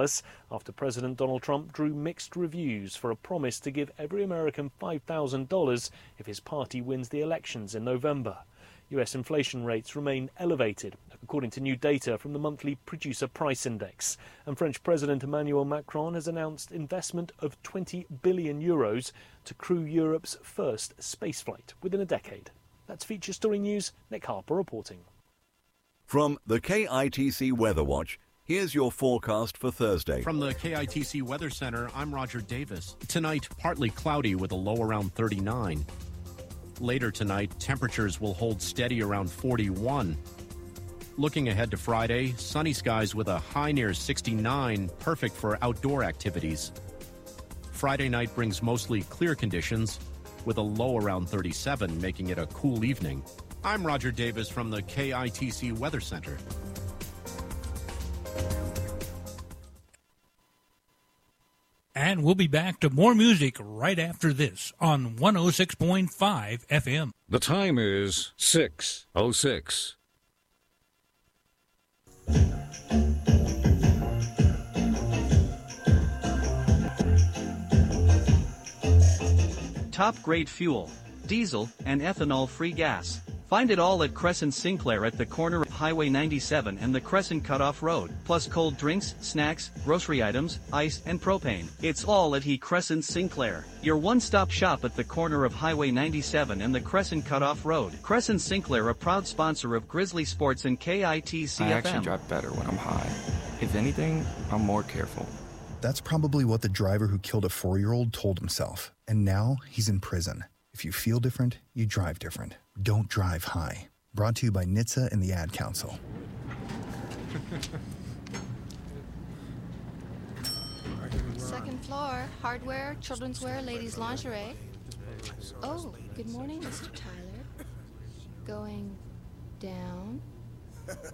Dallas after President Donald Trump drew mixed reviews for a promise to give every American $5,000 if his party wins the elections in November. US inflation rates remain elevated, according to new data from the monthly Producer Price Index. And French President Emmanuel Macron has announced investment of €20 billion to crew Europe's first spaceflight within a decade. That's Feature Story News. Nick Harper reporting. From the KITC Weather Watch, here's your forecast for Thursday. From the KITC Weather Center, I'm Roger Davis. Tonight, partly cloudy with a low around 39. Later tonight, temperatures will hold steady around 41. Looking ahead to Friday, sunny skies with a high near 69, perfect for outdoor activities. Friday night brings mostly clear conditions with a low around 37, making it a cool evening. I'm Roger Davis from the KITC Weather Center. And we'll be back to more music right after this on 106.5 FM. The time is 6:06. Top-grade fuel, diesel, and ethanol-free gas. Find it all at Crescent Sinclair at the corner of Highway 97 and the Crescent Cutoff Road, plus cold drinks, snacks, grocery items, ice, and propane. It's all at Crescent Sinclair, your one-stop shop at the corner of Highway 97 and the Crescent Cutoff Road. Crescent Sinclair, a proud sponsor of Grizzly Sports and KITC I FM. actually drive better when I'm high. If anything, I'm more careful. That's probably what the driver who killed a 4-year-old told himself, and now he's in prison. If you feel different, you drive different. Don't drive high. Brought to you by NHTSA and the Ad Council. Second floor, hardware, children's wear, ladies' lingerie. Oh, good morning, Mr. Tyler. Going down.